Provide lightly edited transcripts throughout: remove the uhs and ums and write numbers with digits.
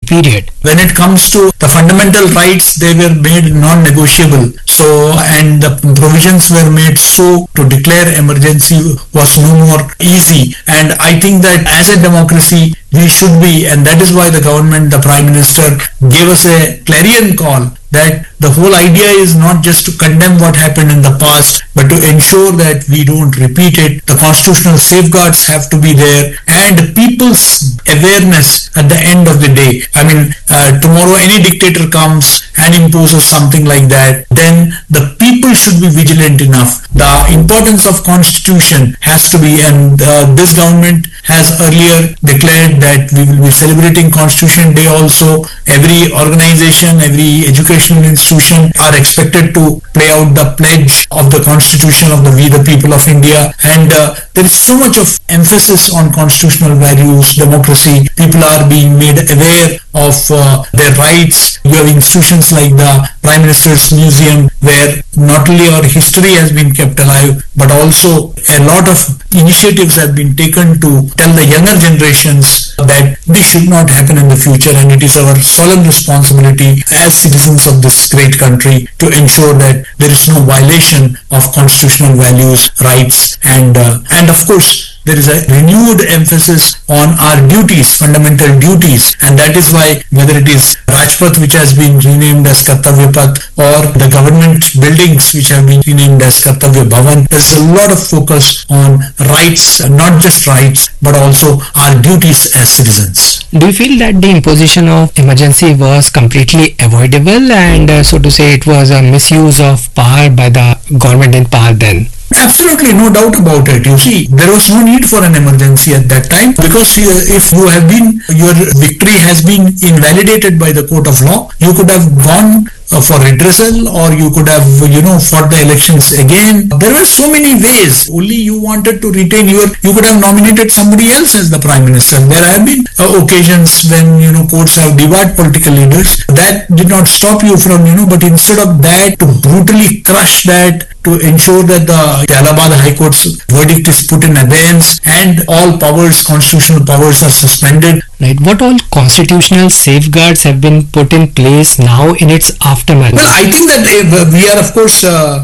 period. When it comes to the fundamental rights, they were made non-negotiable. So, and the provisions were made so to declare emergency was no more easy. And I think that as a democracy, we should be, and that is why the government, the Prime Minister gave us a clarion call that the whole idea is not just to condemn what happened in the past, but to ensure that we don't repeat it. The constitutional safeguards have to be there, and people's awareness at the end of the day. I mean, tomorrow any dictator comes and imposes something like that, then the people should be vigilant enough. The importance of constitution has to be, and this government has earlier declared that we will be celebrating Constitution Day also. Every organization, every educational institution are expected to play out the pledge of the Constitution of the We the People of India. And there is so much of emphasis on constitutional values, democracy. People are being made aware of their rights. You have institutions like the Prime Minister's Museum, where not only our history has been kept alive, but also a lot of initiatives have been taken to tell the younger generations that this should not happen in the future, and it is our solemn responsibility as citizens of this great country to ensure that there is no violation of constitutional values, rights, and of course there is a renewed emphasis on our duties, fundamental duties, and that is why whether it is Rajpath, which has been renamed as Kartavya Path, or the government buildings which have been renamed as Kartavya Bhavan, there is a lot of focus on rights, not just rights, but also our duties as citizens. Do you feel that the imposition of emergency was completely avoidable, and so to say it was a misuse of power by the government in power then? Absolutely, no doubt about it. You see, there was no need for an emergency at that time, because if you have been, your victory has been invalidated by the court of law, you could have gone for redressal, or you could have, fought the elections again. There were so many ways. Only you wanted to retain you could have nominated somebody else as the Prime Minister. There have been occasions when, courts have debarred political leaders. That did not stop you from, but instead of that, to brutally crush that, to ensure that the Allahabad High Court's verdict is put in abeyance and all powers, constitutional powers, are suspended. Right. What all constitutional safeguards have been put in place now in its aftermath? Well, I think that we are, of course,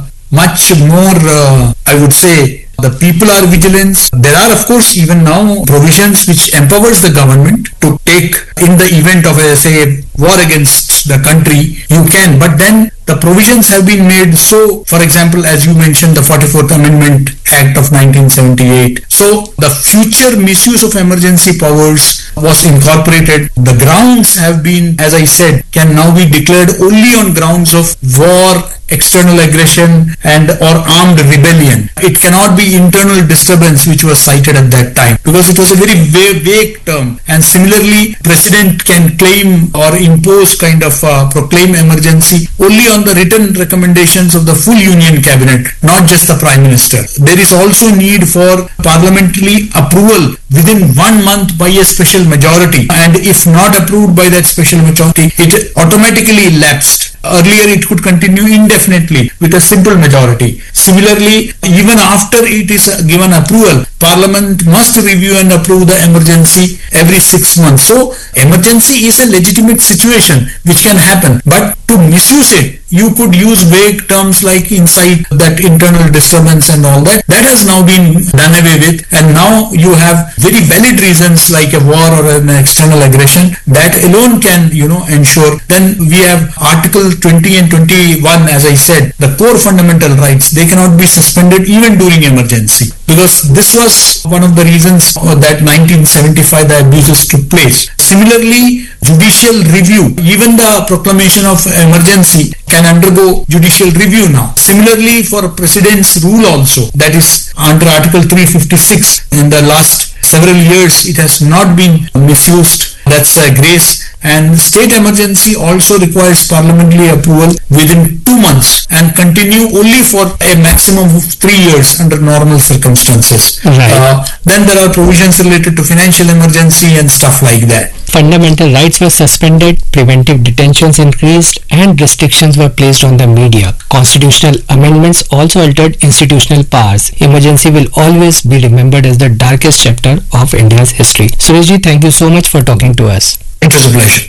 much more, I would say, the people are vigilant. There are, of course, even now provisions which empowers the government to take, in the event of a, say, war against the country, you can. But then the provisions have been made. So, for example, as you mentioned, the 44th Amendment Act of 1978. So, the future misuse of emergency powers was incorporated. The grounds have been, as I said, can now be declared only on grounds of war, external aggression, and or armed rebellion. It cannot be internal disturbance, which was cited at that time, because it was a very vague term. And similarly, President can claim or impose proclaim emergency only on the written recommendations of the full Union Cabinet, not just the Prime Minister. There is also need for parliamentary approval within 1 month by a special majority, and if not approved by that special majority, it automatically lapsed. Earlier it could continue indefinitely with a simple majority. Similarly, even after it is given approval, Parliament must review and approve the emergency every 6 months. So, emergency is a legitimate situation which can happen, but to misuse it, you could use vague terms like incite, that internal disturbance and all that. That has now been done away with, and now you have very valid reasons like a war or an external aggression. That alone can, ensure. Then we have Article 20 and 21, as I said, the core fundamental rights, they cannot be suspended even during emergency, because this was one of the reasons that 1975 the abuses took place. Similarly, judicial review, even the proclamation of emergency can undergo judicial review now. Similarly, for President's rule also, that is under Article 356, in the last several years it has not been misused. That's a grace. And state emergency also requires parliamentary approval within 2 months and continue only for a maximum of 3 years under normal circumstances. Right. Then there are provisions related to financial emergency and stuff like that. Fundamental rights were suspended, preventive detentions increased, and restrictions were placed on the media. Constitutional amendments also altered institutional powers. Emergency will always be remembered as the darkest chapter of India's history. Sureshji, thank you so much for talking to us. It was a pleasure.